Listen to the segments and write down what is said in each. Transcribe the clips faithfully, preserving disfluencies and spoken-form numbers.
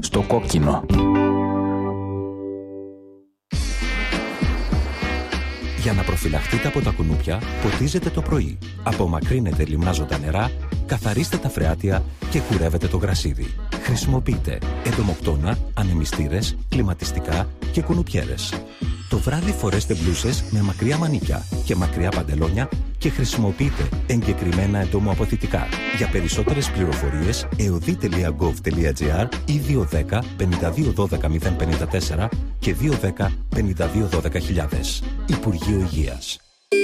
Στο κόκκινο. Για να προφυλαχτείτε από τα κουνούπια, ποτίζετε το πρωί. Απομακρύνετε λιμνάζοντα νερά, καθαρίστε τα φρεάτια και κουρεύετε το γρασίδι. Χρησιμοποιείτε εντομοκτώνα, ανεμιστήρες, κλιματιστικά και κουνουπιέρες. Το βράδυ φορέστε μπλούσες με μακριά μανίκια και μακριά παντελόνια και χρησιμοποιείτε εγκεκριμένα εντομοαποθητικά. Για περισσότερες πληροφορίες, εωδή τελεία γκοβ τελεία τζι άρ ή δύο ένα μηδέν πέντε δύο ένα δύο μηδέν πέντε τέσσερα και δύο ένα μηδέν πέντε δύο ένα μηδέν χιλιάδες. Υπουργείο Υγείας.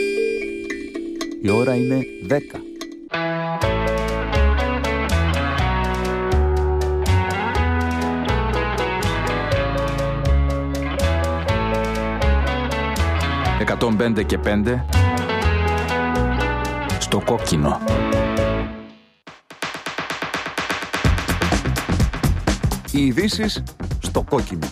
Η ώρα είναι δέκα. εκατόν πέντε και πέντε στο κόκκινο. Οι ειδήσεις στο κόκκινο.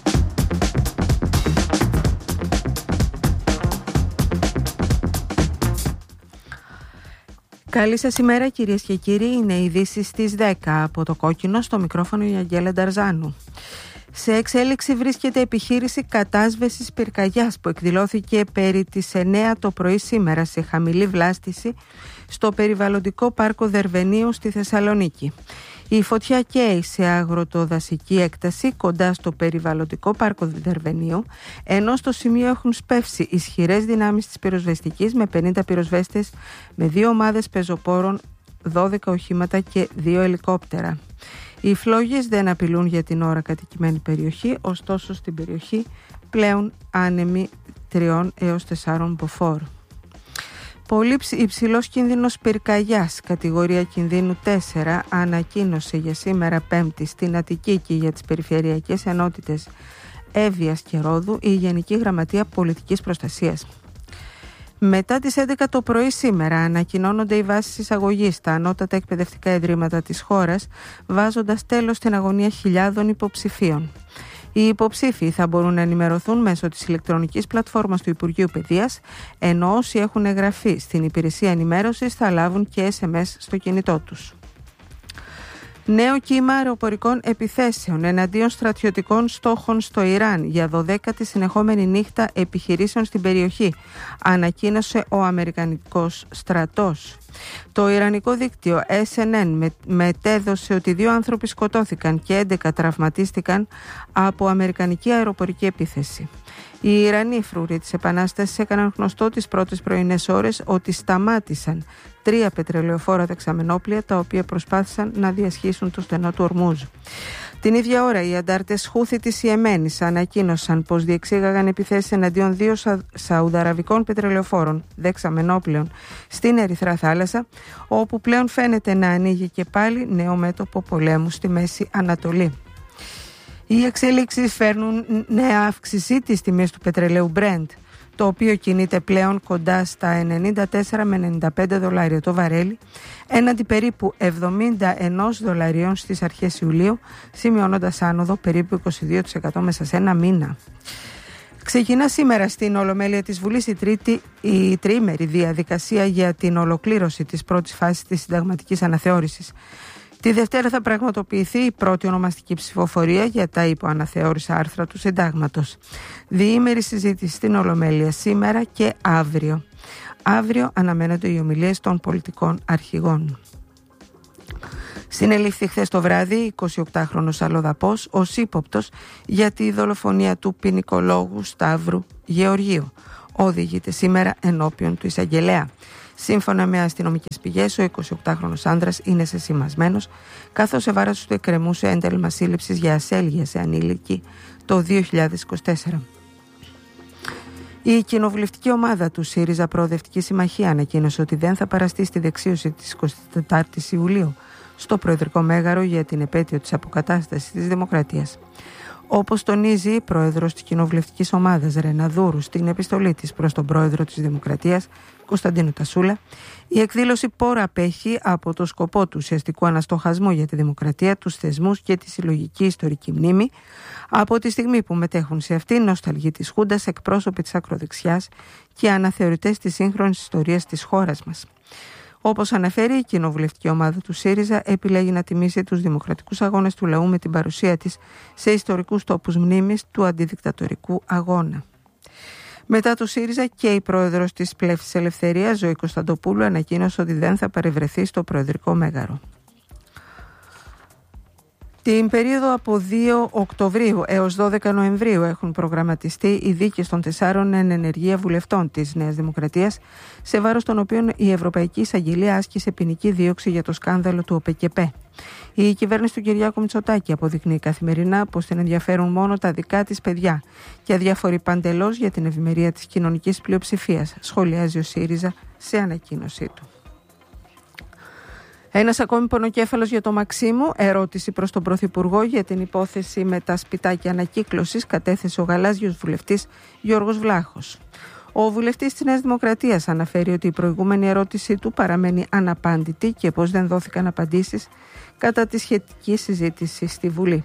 Καλή σας ημέρα κυρίες και κύριοι, είναι οι ειδήσεις στις δέκα από το κόκκινο, στο μικρόφωνο η Αγγέλα Νταρζάνου. Σε εξέλιξη βρίσκεται επιχείρηση κατάσβεσης πυρκαγιάς που εκδηλώθηκε περί τις εννέα το πρωί σήμερα σε χαμηλή βλάστηση στο περιβαλλοντικό πάρκο Δερβενίου στη Θεσσαλονίκη. Η φωτιά καίει σε αγροτοδασική έκταση κοντά στο περιβαλλοντικό πάρκο Δερβενίου, ενώ στο σημείο έχουν σπεύσει ισχυρές δυνάμεις της πυροσβεστικής με πενήντα πυροσβέστες, με δύο ομάδες πεζοπόρων, δώδεκα οχήματα και δύο ελικόπτερα. Οι φλόγες δεν απειλούν για την ώρα κατοικημένη περιοχή, ωστόσο στην περιοχή πλέον άνεμοι τριών έως τεσσάρων μποφόρ. Πολύ υψηλός κίνδυνος πυρκαγιάς, κατηγορία κινδύνου τέσσερα, ανακοίνωσε για σήμερα Πέμπτη στην Αττική και για τις περιφερειακές ενότητες Εύβοιας και Ρόδου η Γενική Γραμματεία Πολιτικής Προστασίας. Μετά τις έντεκα το πρωί σήμερα ανακοινώνονται οι βάσεις εισαγωγής στα ανώτατα εκπαιδευτικά ιδρύματα της χώρας, βάζοντας τέλος στην αγωνία χιλιάδων υποψηφίων. Οι υποψήφοι θα μπορούν να ενημερωθούν μέσω της ηλεκτρονικής πλατφόρμας του Υπουργείου Παιδείας, ενώ όσοι έχουν εγγραφεί στην υπηρεσία ενημέρωσης θα λάβουν και ες εμ ες στο κινητό τους. Νέο κύμα αεροπορικών επιθέσεων εναντίον στρατιωτικών στόχων στο Ιράν για δωδέκατη συνεχόμενη νύχτα επιχειρήσεων στην περιοχή, ανακοίνωσε ο Αμερικανικός στρατός. Το Ιρανικό δίκτυο ες εν εν μετέδωσε ότι δύο άνθρωποι σκοτώθηκαν και έντεκα τραυματίστηκαν από αμερικανική αεροπορική επίθεση. Οι Ιρανοί φρουροί της Επανάστασης έκαναν γνωστό τις πρώτες πρωινές ώρες ότι σταμάτησαν τρία πετρελαιοφόρα δεξαμενόπλια τα οποία προσπάθησαν να διασχίσουν το στενό του Ορμούζ. Την ίδια ώρα οι αντάρτες Χούθη της Ιεμένης ανακοίνωσαν πως διεξήγαγαν επιθέσεις εναντίον δύο σα... σαουδαραβικών πετρελαιοφόρων δεξαμενόπλων στην Ερυθρά Θάλασσα, όπου πλέον φαίνεται να ανοίγει και πάλι νέο μέτωπο πολέμου στη Μέση Ανατολή. Οι εξέλιξεις φέρνουν νέα αύξηση της τιμής του πετρελαίου Brent, το οποίο κινείται πλέον κοντά στα ενενήντα τέσσερα με ενενήντα πέντε δολάρια το βαρέλι, έναντι περίπου εβδομήντα ένα δολαρίων στις αρχές Ιουλίου, σημειώνοντας άνοδο περίπου είκοσι δύο τοις εκατό μέσα σε ένα μήνα. Ξεκινά σήμερα στην Ολομέλεια της Βουλής η, τρίτη, η τριήμερη διαδικασία για την ολοκλήρωση της πρώτης φάσης της συνταγματικής αναθεώρησης. Τη Δευτέρα θα πραγματοποιηθεί η πρώτη ονομαστική ψηφοφορία για τα υποαναθεώρησα άρθρα του Συντάγματος. Διήμερη συζήτηση στην Ολομέλεια σήμερα και αύριο. Αύριο αναμένονται οι ομιλίες των πολιτικών αρχηγών. Συνελήφθη χθες το βράδυ εικοσιοκτάχρονος αλλοδαπός ως ύποπτος για τη δολοφονία του ποινικολόγου Σταύρου Γεωργίου. Οδηγείται σήμερα ενώπιον του εισαγγελέα. Σύμφωνα με αστυνομικές πηγές, ο εικοσιοκτάχρονος άνδρας είναι σεσημασμένος, καθώς σε βάρος του εκκρεμούσε ένταλμα σύλληψης για ασέλγεια σε ανήλικη το δύο χιλιάδες είκοσι τέσσερα. Η κοινοβουλευτική ομάδα του ΣΥΡΙΖΑ Προοδευτική Συμμαχία ανακοίνωσε ότι δεν θα παραστεί στη δεξίωση της εικοστής τετάρτης Ιουλίου στο Προεδρικό Μέγαρο για την επέτειο της αποκατάστασης της Δημοκρατίας. Όπως τονίζει η πρόεδρος της κοινοβουλευτικής ομάδας Ρεναδούρου στην επιστολή της προς τον πρόεδρο της Δημοκρατίας Κωνσταντίνο Τασούλα, η εκδήλωση πόρα απέχει από το σκοπό του ουσιαστικού αναστοχασμού για τη δημοκρατία, τους θεσμούς και τη συλλογική ιστορική μνήμη, από τη στιγμή που μετέχουν σε αυτήν νοσταλγοί της Χούντας, εκπρόσωποι της ακροδεξιάς και αναθεωρητές της σύγχρονης ιστορίας της χώρας μας. Όπως αναφέρει, η κοινοβουλευτική ομάδα του ΣΥΡΙΖΑ επιλέγει να τιμήσει τους δημοκρατικούς αγώνες του λαού με την παρουσία της σε ιστορικούς τόπους μνήμης του αντιδικτατορικού αγώνα. Μετά το ΣΥΡΙΖΑ και η πρόεδρος της Πλεύσης Ελευθερίας, Ζωή Κωνσταντοπούλου, ανακοίνωσε ότι δεν θα παρευρεθεί στο προεδρικό μέγαρο. Την περίοδο από δύο Οκτωβρίου έως δώδεκα Νοεμβρίου έχουν προγραμματιστεί οι δίκες των τεσσάρων εν ενεργεία βουλευτών της Νέας Δημοκρατίας, σε βάρος των οποίων η Ευρωπαϊκή Εισαγγελία άσκησε ποινική δίωξη για το σκάνδαλο του ΟΠΕΚΕΠΕ. Η κυβέρνηση του Κυριάκου Μητσοτάκη αποδεικνύει καθημερινά πως την ενδιαφέρουν μόνο τα δικά της παιδιά και αδιάφοροι παντελώς για την ευημερία της κοινωνικής πλειοψηφίας, σχολιάζει ο ΣΥΡΙΖΑ σε ανακοίνωσή του. Ένας ακόμη πονοκέφαλος για το Μαξίμου. Ερώτηση προς τον Πρωθυπουργό για την υπόθεση με τα σπιτάκια ανακύκλωσης κατέθεσε ο γαλάζιος βουλευτής Γιώργος Βλάχος. Ο βουλευτής της Νέας Δημοκρατίας αναφέρει ότι η προηγούμενη ερώτησή του παραμένει αναπάντητη και πως δεν δόθηκαν απαντήσεις κατά τη σχετική συζήτηση στη Βουλή.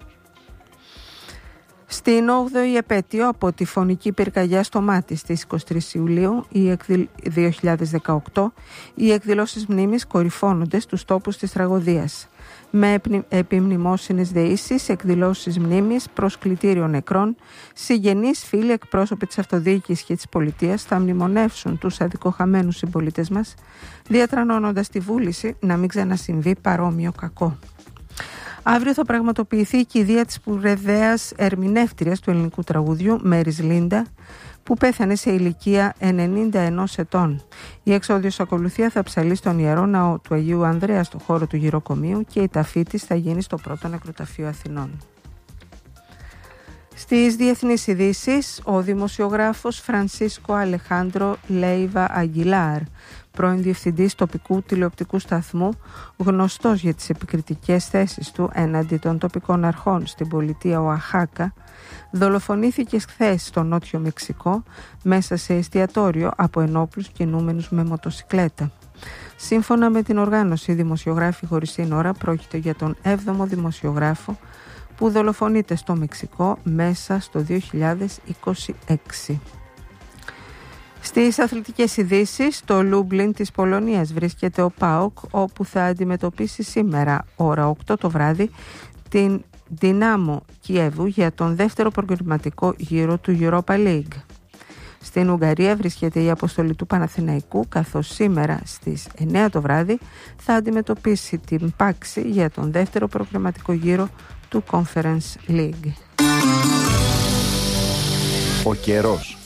Στην όγδοη επέτειο από τη φωνική πυρκαγιά στο Μάτι στις είκοσι τρεις Ιουλίου δύο χιλιάδες δεκαοκτώ, οι εκδηλώσεις μνήμης κορυφώνονται στους τόπους της τραγωδίας, με επιμνημόσυνες δεήσεις, εκδηλώσεις μνήμης, προσκλητήριο νεκρών. Συγγενείς, φίλοι, εκπρόσωποι της αυτοδιοίκησης και της πολιτείας θα μνημονεύσουν τους αδικοχαμένους συμπολίτες μας, διατρανώνοντας τη βούληση να μην ξανασυμβεί παρόμοιο κακό. Αύριο θα πραγματοποιηθεί η κηδεία της σπουδαίας ερμηνεύτριας του ελληνικού τραγουδιού Μέρις Λίντα, που πέθανε σε ηλικία ενενήντα ενός ετών. Η εξόδιος ακολουθία θα ψαλεί στον Ιερό Ναό του Αγίου Ανδρέα στο χώρο του γυροκομείου και η ταφή της θα γίνει στο πρώτο νεκροταφείο Αθηνών. Στις διεθνείς ειδήσεις, ο δημοσιογράφος Φρανσίσκο Αλεχάντρο Λέιβα Αγγιλάρ, πρώην διευθυντής τοπικού τηλεοπτικού σταθμού, γνωστός για τις επικριτικές θέσεις του έναντι των τοπικών αρχών στην πολιτεία Οαχάκα, δολοφονήθηκε χθες στο νότιο Μεξικό μέσα σε εστιατόριο από ενόπλους κινούμενους με μοτοσικλέτα. Σύμφωνα με την οργάνωση Δημοσιογράφοι Χωρίς Σύνορα, πρόκειται για τον έβδομο δημοσιογράφο που δολοφονείται στο Μεξικό μέσα στο δύο χιλιάδες είκοσι έξι. Στις αθλητικές ειδήσεις, στο Λούμπλιν της Πολωνίας βρίσκεται ο ΠΑΟΚ, όπου θα αντιμετωπίσει σήμερα ώρα οκτώ το βράδυ την Δυνάμο Κιέβου για τον δεύτερο προκριματικό γύρο του Europa League. Στην Ουγγαρία βρίσκεται η αποστολή του Παναθηναϊκού, καθώς σήμερα στις εννέα το βράδυ θα αντιμετωπίσει την Πάξη για τον δεύτερο προκριματικό γύρο του Conference League. Ο καιρός.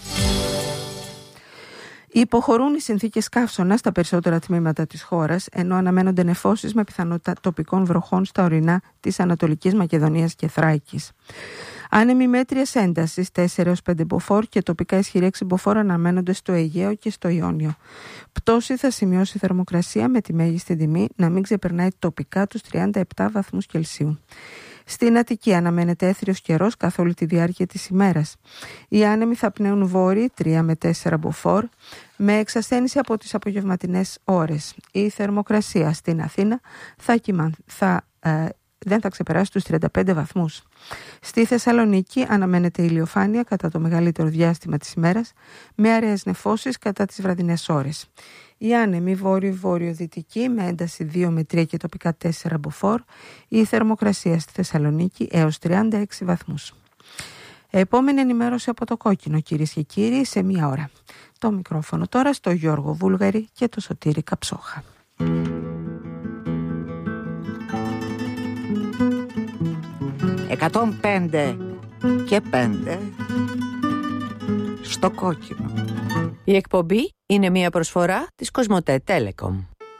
Υποχωρούν οι συνθήκες καύσωνα στα περισσότερα τμήματα της χώρας, ενώ αναμένονται νεφώσεις με πιθανότητα τοπικών βροχών στα ορεινά της Ανατολικής Μακεδονίας και Θράκης. Άνεμοι μέτριας έντασης τέσσερα έως πέντε μποφόρ και τοπικά ισχυρή έξι μποφόρ αναμένονται στο Αιγαίο και στο Ιόνιο. Πτώση θα σημειώσει η θερμοκρασία με τη μέγιστη τιμή να μην ξεπερνάει τοπικά τους τριάντα επτά βαθμούς Κελσίου. Στην Αττική αναμένεται έθριος καιρός καθ' όλη τη διάρκεια της ημέρας. Οι άνεμοι θα πνέουν βόρειοι τρία με τέσσερα μποφόρ, με εξασθένηση από τις απογευματινές ώρες. Η θερμοκρασία στην Αθήνα θα, κοιμα... θα ε, δεν θα ξεπεράσει τους τριάντα πέντε βαθμούς. Στη Θεσσαλονίκη αναμένεται ηλιοφάνεια κατά το μεγαλύτερο διάστημα της ημέρας, με αραιές νεφώσεις κατά τις βραδινές ώρες. Οι άνεμοι βόρειο-βόρειο-δυτικοί με ένταση δύο με τρία και τοπικά τέσσερα μποφόρ, η θερμοκρασία στη Θεσσαλονίκη έως τριάντα έξι βαθμούς. Επόμενη ενημέρωση από το Κόκκινο, κυρίες και κύριοι, σε μία ώρα. Το μικρόφωνο τώρα στο Γιώργο Βούλγαρη και το Σωτήρη Καψόχα. εκατόν πέντε και πέντε στο Κόκκινο. Η εκπομπή είναι μια προσφορά της Κοσμοτέ Telecom.